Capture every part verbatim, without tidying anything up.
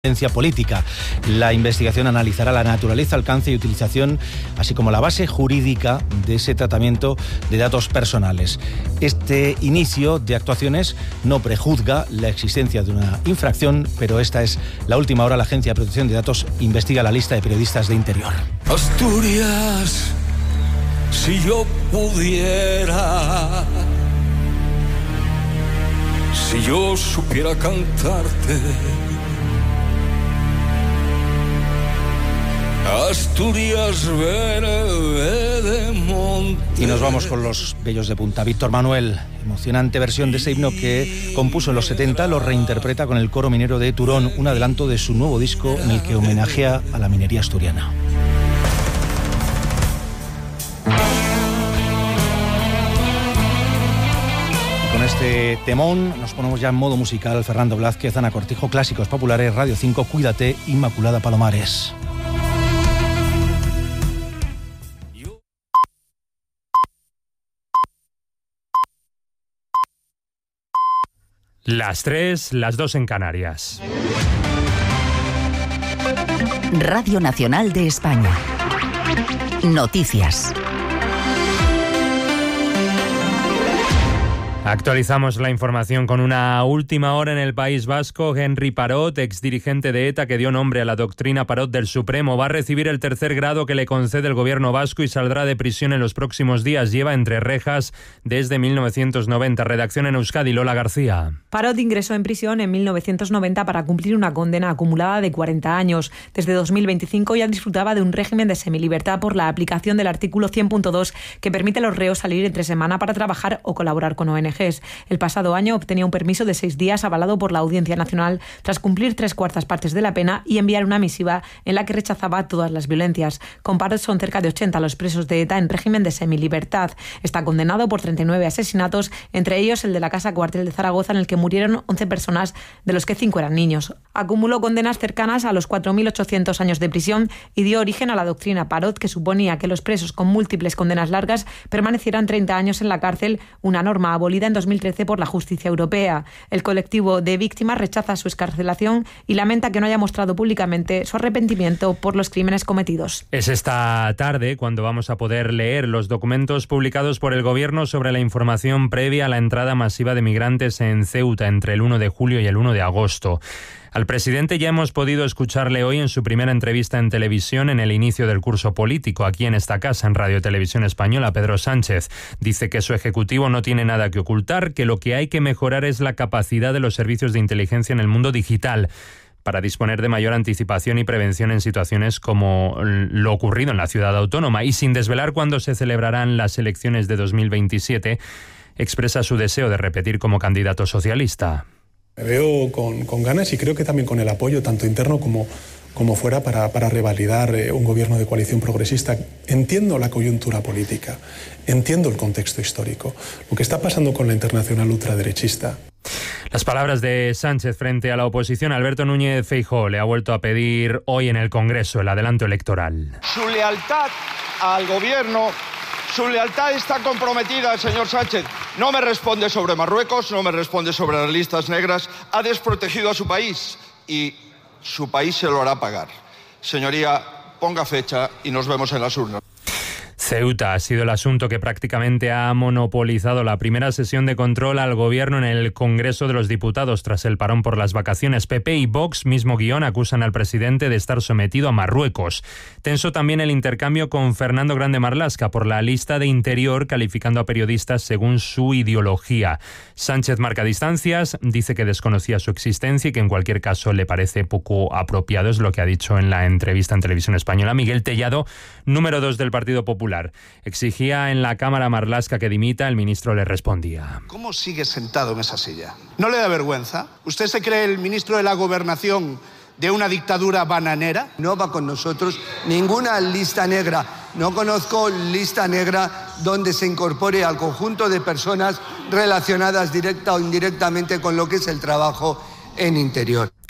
política. La investigación analizará la naturaleza, alcance y utilización, así como la base jurídica de ese tratamiento de datos personales. Este inicio de actuaciones no prejuzga la existencia de una infracción, pero esta es la última hora. La Agencia de Protección de Datos investiga la lista de periodistas de Interior. Asturias, si yo pudiera, si yo supiera cantarte. Asturias verde de monte. Y nos vamos con los bellos de punta. Víctor Manuel, emocionante versión de ese himno que compuso en los setenta, lo reinterpreta con el coro minero de Turón, un adelanto de su nuevo disco en el que homenajea a la minería asturiana. Con este temón nos ponemos ya en modo musical. Fernando Blázquez, Ana Cortijo, Clásicos Populares, Radio cinco, Cuídate, Inmaculada Palomares. Las tres, las dos en Canarias. Radio Nacional de España. Noticias. Actualizamos la información con una última hora en el País Vasco. Henry Parot, exdirigente de ETA que dio nombre a la doctrina Parot del Supremo, va a recibir el tercer grado que le concede el gobierno vasco y saldrá de prisión en los próximos días. Lleva entre rejas desde mil novecientos noventa. Redacción en Euskadi, Lola García. Parot ingresó en prisión en mil novecientos noventa para cumplir una condena acumulada de cuarenta años. Desde dos mil veinticinco ya disfrutaba de un régimen de semilibertad por la aplicación del artículo cien punto dos que permite a los reos salir entre semana para trabajar o colaborar con O N G. El pasado año obtenía un permiso de seis días avalado por la Audiencia Nacional tras cumplir tres cuartas partes de la pena y enviar una misiva en la que rechazaba todas las violencias. Con Parot son cerca de ochenta los presos de ETA en régimen de semilibertad. Está condenado por treinta y nueve asesinatos, entre ellos el de la Casa Cuartel de Zaragoza, en el que murieron once personas, de los que cinco eran niños. Acumuló condenas cercanas a los cuatro mil ochocientos años de prisión y dio origen a la doctrina Parot, que suponía que los presos con múltiples condenas largas permanecieran treinta años en la cárcel, una norma abolida en dos mil trece por la justicia europea. El colectivo de víctimas rechaza su excarcelación y lamenta que no haya mostrado públicamente su arrepentimiento por los crímenes cometidos. Es esta tarde cuando vamos a poder leer los documentos publicados por el Gobierno sobre la información previa a la entrada masiva de migrantes en Ceuta entre el uno de julio y el uno de agosto. Al presidente ya hemos podido escucharle hoy en su primera entrevista en televisión en el inicio del curso político, aquí en esta casa, en Radio Televisión Española. Pedro Sánchez dice que su ejecutivo no tiene nada que ocultar, que lo que hay que mejorar es la capacidad de los servicios de inteligencia en el mundo digital para disponer de mayor anticipación y prevención en situaciones como lo ocurrido en la ciudad autónoma. Y sin desvelar cuándo se celebrarán las elecciones de dos mil veintisiete, expresa su deseo de repetir como candidato socialista. Me veo con, con ganas y creo que también con el apoyo tanto interno como, como fuera para, para revalidar eh, un gobierno de coalición progresista. Entiendo la coyuntura política, entiendo el contexto histórico, lo que está pasando con la internacional ultraderechista. Las palabras de Sánchez frente a la oposición. Alberto Núñez Feijóo le ha vuelto a pedir hoy en el Congreso el adelanto electoral. Su lealtad al gobierno, su lealtad está comprometida, señor Sánchez. No me responde sobre Marruecos, no me responde sobre las listas negras. Ha desprotegido a su país y su país se lo hará pagar. Señoría, ponga fecha y nos vemos en las urnas. Ceuta ha sido el asunto que prácticamente ha monopolizado la primera sesión de control al gobierno en el Congreso de los Diputados tras el parón por las vacaciones. P P y Vox, mismo guión, acusan al presidente de estar sometido a Marruecos. Tenso también el intercambio con Fernando Grande Marlaska por la lista de Interior, calificando a periodistas según su ideología. Sánchez marca distancias, dice que desconocía su existencia y que en cualquier caso le parece poco apropiado, es lo que ha dicho en la entrevista en Televisión Española. Miguel Tellado, número dos del Partido Popular, exigía en la Cámara a Marlaska que dimita. El ministro le respondía: ¿Cómo sigue sentado en esa silla? ¿No le da vergüenza? ¿Usted se cree el ministro de la Gobernación de una dictadura bananera? No va con nosotros ninguna lista negra. No conozco lista negra donde se incorpore al conjunto de personas relacionadas directa o indirectamente con lo que es el trabajo en Interior.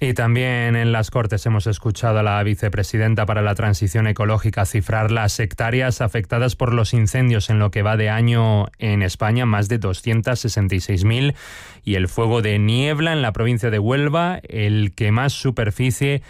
Y también en las Cortes hemos escuchado a la vicepresidenta para la Transición Ecológica cifrar las hectáreas afectadas por los incendios en lo que va de año en España, más de doscientas sesenta y seis mil, y el fuego de niebla en la provincia de Huelva, el que más superficie